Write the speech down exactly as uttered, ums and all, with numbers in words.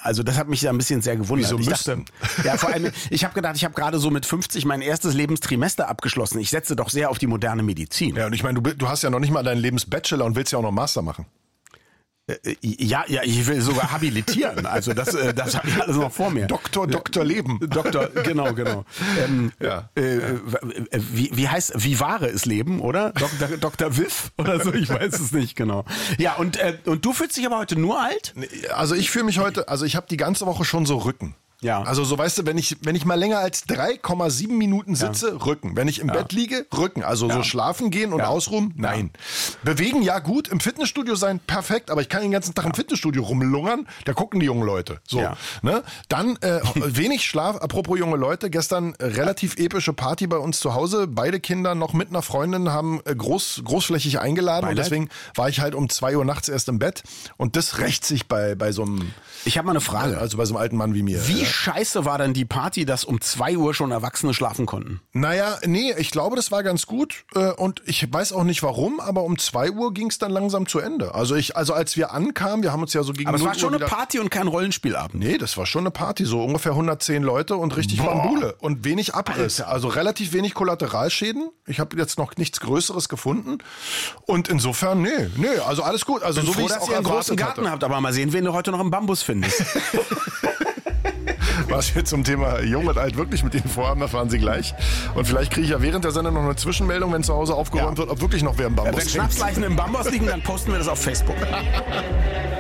Also das hat mich ja ein bisschen sehr gewundert. Wieso ich müssten? dachte, ja, vor allem, ich habe gedacht, ich habe gerade so mit fünfzig mein erstes Lebenstrimester abgeschlossen. Ich setze doch sehr auf die moderne Medizin. Ja, und ich meine, du, du hast ja noch nicht mal deinen Lebensbachelor und willst ja auch noch Master machen. Äh, Ja, ja, ich will sogar habilitieren. Also das, äh, das habe ich alles noch vor mir. Doktor, Doktor Leben. Doktor, genau, genau. Ähm, Ja. äh, wie, wie heißt, wie wahre ist Leben, oder? Doktor, Doktor Wiff oder so, ich weiß es nicht genau. Ja, und, äh, und du fühlst dich aber heute nur alt? Also ich fühle mich heute, also ich habe die ganze Woche schon so Rücken. Ja. Also so weißt du, wenn ich wenn ich mal länger als drei Komma sieben Minuten sitze, ja. Rücken. Wenn ich im ja. Bett liege, Rücken. Also ja. so schlafen gehen und ja. ausruhen, nein. Ja. Bewegen, ja gut, im Fitnessstudio sein, perfekt, aber ich kann den ganzen Tag ja. im Fitnessstudio rumlungern, da gucken die jungen Leute. So, ja. ne? Dann äh, wenig Schlaf, apropos junge Leute, gestern äh, relativ epische Party bei uns zu Hause. Beide Kinder noch mit einer Freundin haben äh, groß, großflächig eingeladen Beileid. Und deswegen war ich halt um zwei Uhr nachts erst im Bett und das rächt sich bei, bei so einem... Ich habe mal eine Frage. Also bei so einem alten Mann wie mir. Wie ja. scheiße war denn die Party, dass um zwei Uhr schon Erwachsene schlafen konnten? Naja, nee, ich glaube, das war ganz gut äh, und ich weiß auch nicht warum, aber um zwei Uhr ging es dann langsam zu Ende. Also ich, also als wir ankamen, wir haben uns ja so gegen Aber es war null schon Uhr eine wieder Party und kein Rollenspielabend. Nee, das war schon eine Party, so ungefähr hundertzehn Leute und richtig Boah. Bambule und wenig Abriss. Alter. Also relativ wenig Kollateralschäden. Ich habe jetzt noch nichts Größeres gefunden und insofern, nee, nee, also alles gut. Also Bin so froh, wie ich es dass auch ihr einen großen erwartet Garten hatte. habt, aber mal sehen, wen du heute noch im Bambus findest. Was wir zum Thema Jung und Alt wirklich mit Ihnen vorhaben, erfahren Sie gleich. Und vielleicht kriege ich ja während der Sendung noch eine Zwischenmeldung, wenn zu Hause aufgeräumt Ja. wird, ob wirklich noch wer im Bambus Wenn hängt. Schnapsleichen im Bambus liegen, dann posten wir das auf Facebook.